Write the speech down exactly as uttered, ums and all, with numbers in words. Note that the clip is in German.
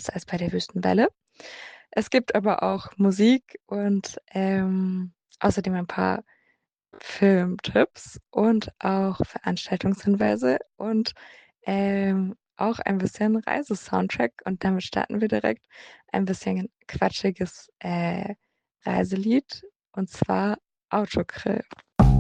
anders als bei der Wüstenwelle. Es gibt aber auch Musik und ähm, außerdem ein paar Filmtipps und auch Veranstaltungshinweise und ähm, auch ein bisschen Reisesoundtrack. Und damit starten wir direkt ein bisschen quatschiges äh, Reiselied und zwar Autogrill.